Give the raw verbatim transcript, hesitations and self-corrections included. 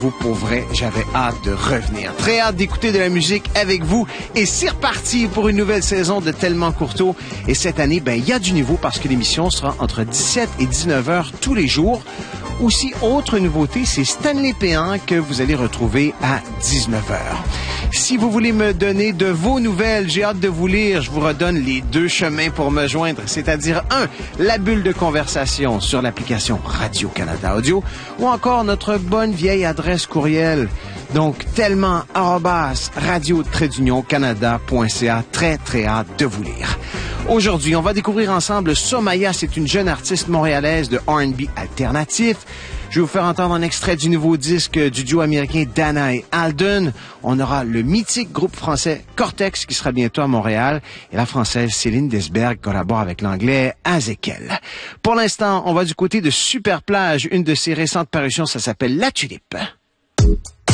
Vous, pour vrai, j'avais hâte de revenir. Très hâte d'écouter de la musique avec vous. Et c'est reparti pour une nouvelle saison de Tellement Courteau. Et cette année, ben, il y a du nouveau parce que l'émission sera entre dix-sept et dix-neuf heures tous les jours. Aussi, autre nouveauté, c'est Stanley Péan que vous allez retrouver à dix-neuf heures. Si vous voulez me donner de vos nouvelles, j'ai hâte de vous lire. Je vous redonne les deux chemins pour me joindre, c'est-à-dire un, la bulle de conversation sur l'application Radio-Canada Audio ou encore notre bonne vieille adresse courriel. Donc, tellement arobase radio-canada point c a. Très, très hâte de vous lire. Aujourd'hui, on va découvrir ensemble Somaya. C'est une jeune artiste montréalaise de R and B alternatif. Je vais vous faire entendre un extrait du nouveau disque du duo américain Dana et Alden. On aura le mythique groupe français Cortex qui sera bientôt à Montréal. Et la française Céline Desberg collabore avec l'anglais Azekel. Pour l'instant, on va du côté de Super Plage. Une de ses récentes parutions, ça s'appelle La Tulipe.